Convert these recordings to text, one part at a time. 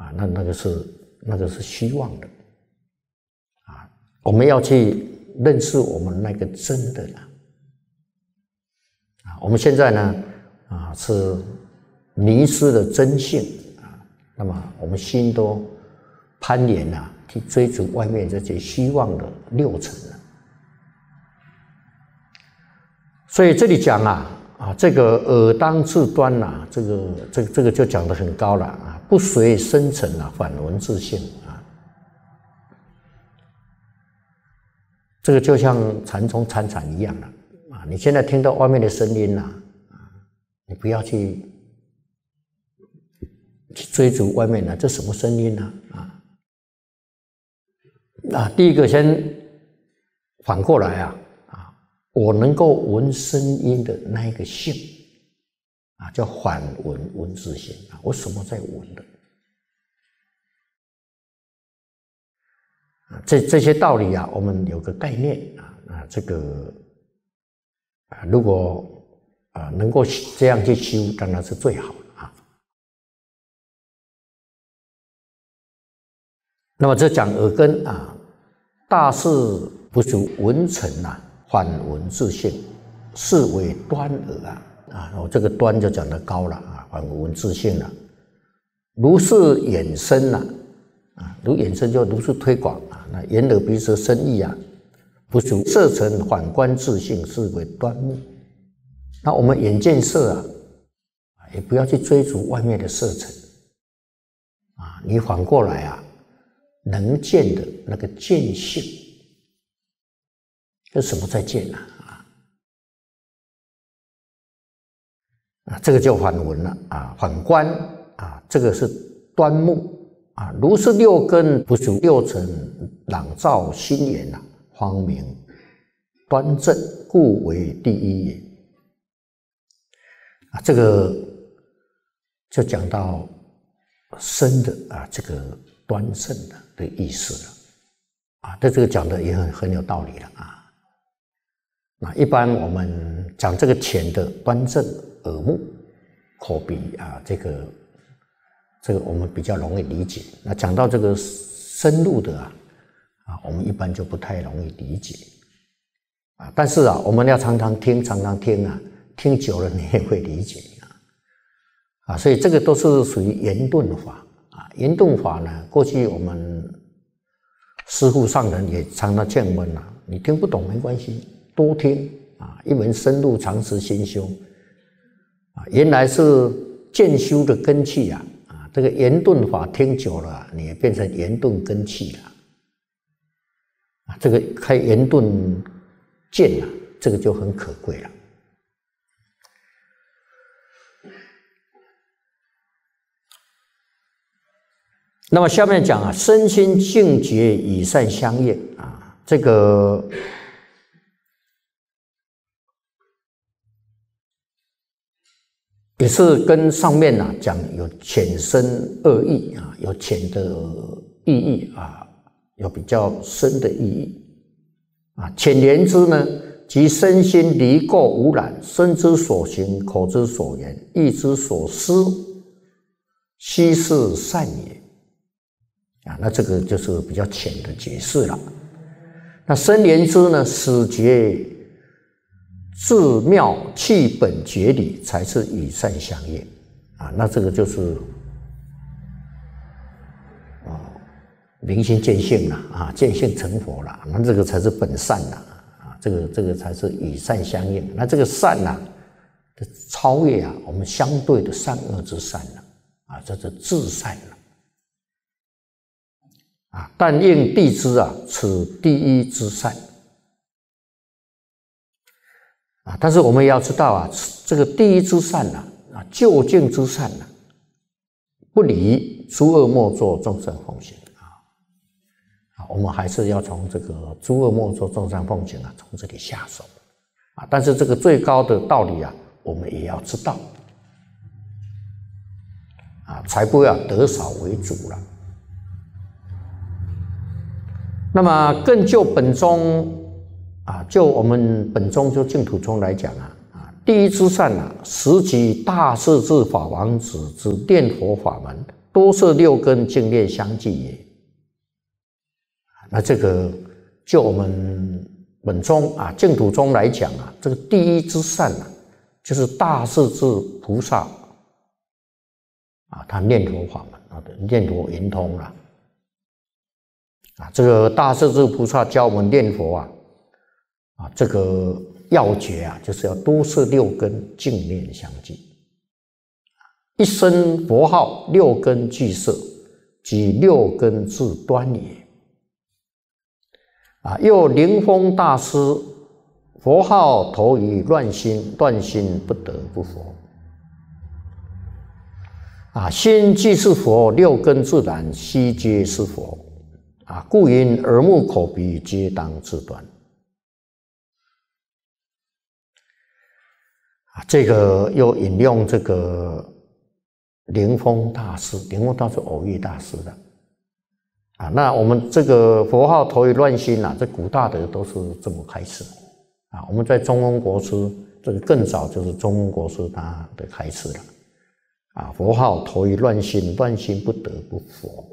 啊，那个是虚妄的啊。我们要去认识我们那个真的啦啊。我们现在呢啊是迷失了真性啊，那么我们心都攀岩啊，去追逐外面这些虚妄的六尘了。所以这里讲啊，这个尔当自端呐，这个就讲得很高了啊，不随声尘啊，反闻自性啊。这个就像禅宗参禅一样了啊，你现在听到外面的声音啊，你不要去追逐外面的这什么声音呢啊？第一个先反过来啊。我能够闻声音的那一个性啊，叫反闻自性啊。我什么在闻的啊？这些道理啊，我们有个概念啊。这个如果能够这样去修，当然是最好的啊。那么这讲耳根啊，大事不属闻尘啊。反闻自性，是为端耳啊！我这个端就讲得高了啊，反闻自性了。如是衍生啊，如衍生就如是推广啊。那眼耳鼻舌身意啊，不属色尘，反观自性，是为端目。那我们眼见色啊，也不要去追逐外面的色尘啊，你反过来啊，能见的那个见性。这什么在见这个就反闻了啊，反观啊，这个是端目啊。如是六根不属六尘，朗照心眼方明端正，故为第一也啊。这个就讲到深的啊，这个端正的意思了啊。这个讲的也很有道理了啊。那一般我们讲这个浅的端正耳目口鼻啊，这个我们比较容易理解。那讲到这个深入的我们一般就不太容易理解啊。但是我们要常常听听久了你也会理解啊。所以这个都是属于圆顿法啊。圆顿法呢，过去我们师父上人也常常劝我们你听不懂没关系。多听啊，一门深入长时心修啊，原来是渐修的根器啊。这个圆顿法听久了，你也变成圆顿根器了啊。这个开圆顿见这个就很可贵了。那么下面讲身心净觉与善相应啊，这个。也是跟上面讲有浅深二义啊，有浅的意义啊，有比较深的意义啊。浅言之呢，即身心离垢无染，身之所行，口之所言，意之所思，悉是善也啊。那这个就是比较浅的解释了。那深言之呢，始觉自妙气本觉理，才是与善相应啊。那这个就是明心见性了啊，见性成佛了。那这个才是本善了啊，这个才是与善相应。那这个善的超越我们相对的善恶之善了啊，这是至善了啊。但应地之此第一之善。但是我们也要知道这个第一之善究竟之善不离诸恶莫作，众生奉行我们还是要从这个诸恶莫作，众生奉行从这里下手但是这个最高的道理我们也要知道才不要得少为主了。那么更就本宗就我们本宗就净土宗来讲第一之善实即大势至法王子之念佛法门多摄六根，净念相继也。那这个就我们本宗啊净土宗来讲啊，这个第一之善啊，就是大势至菩萨啊，他念佛法门啊，念佛圆通了啊。这个大势至菩萨教我们念佛啊，这个要诀啊，就是要多摄六根，净念相继。一声佛号，六根俱摄，即六根自端也。又灵峰大师佛号投于乱心，乱心不得不佛。心既是佛，六根自然悉皆是佛。故云耳目口鼻皆当自端。这个又引用这个灵峰大师，灵峰大师偶遇大师的那我们这个佛号投于乱心这古大德都是这么开始我们在中庸国师这个更早就是中庸国师他的开始了佛号投于乱心，乱心不得不佛。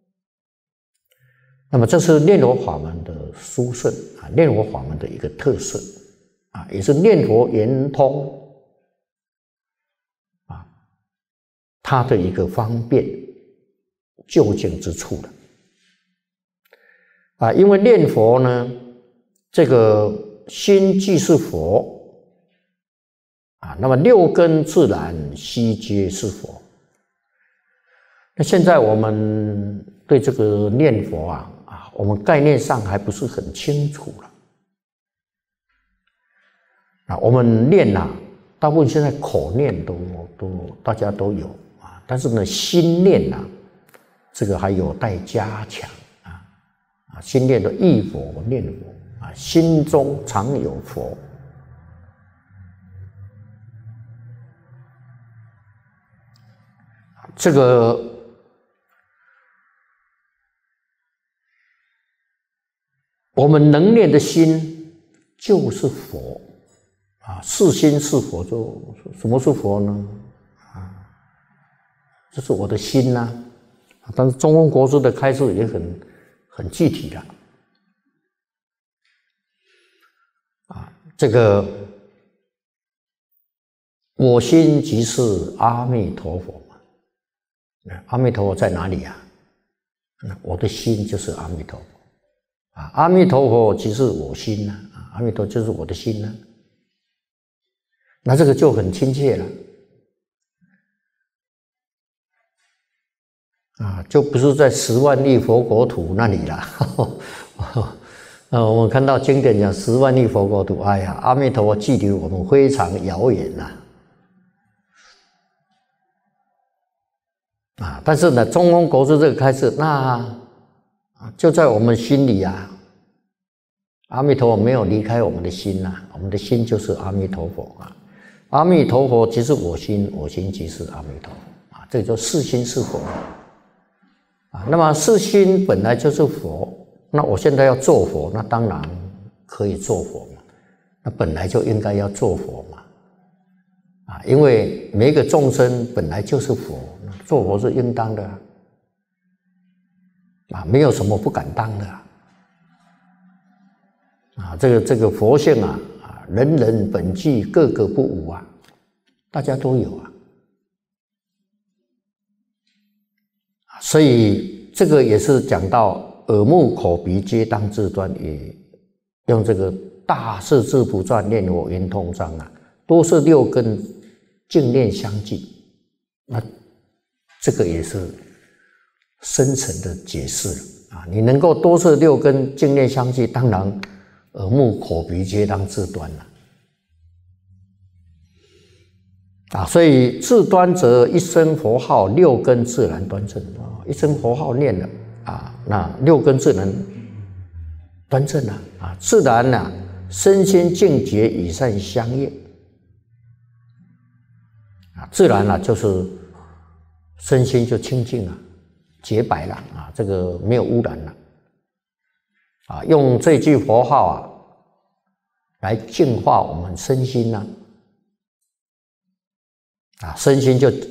那么这是念佛法门的殊胜念佛法门的一个特色也是念佛圆通它的一个方便究竟之处了因为念佛呢，这个心既是佛那么六根自然悉皆是佛。那现在我们对这个念佛我们概念上还不是很清楚了我们念大部分现在口念都大家都有但是呢，心念这个还有待加强心念的忆佛念佛心中常有佛。这个我们能念的心就是佛是心是佛，就什么是佛呢？这是我的心但是中庸国师的开示也很具体了这个我心即是阿弥陀佛嘛。阿弥陀佛在哪里我的心就是阿弥陀佛阿弥陀佛即是我心阿弥陀就是我的心那这个就很亲切了就不是在10万亿佛国土那里了我们看到经典讲10万亿佛国土，哎呀，阿弥陀佛距离我们非常遥远但是呢，中庸国师这个开示，那就在我们心里阿弥陀佛没有离开我们的心我们的心就是阿弥陀佛阿弥陀佛即是我心，我心即是阿弥陀佛这叫是心是佛那么是心本来就是佛，那我现在要做佛，那当然可以做佛嘛，那本来就应该要做佛嘛因为每一个众生本来就是佛，做佛是应当的没有什么不敢当的这个佛性人人本具，个个不无大家都有所以这个也是讲到耳目口鼻皆当自端，也用这个大势至菩萨念佛圆通章多摄六根，净念相继。那这个也是深层的解释你能够多摄六根，净念相继，当然耳目口鼻皆当自端所以自端则一声佛号，六根自然端正一声佛号念了那六根自然端正自然身心净洁，与善相应自然就是身心就清净洁白了这个没有污染了用这句佛号来净化我们身心身心就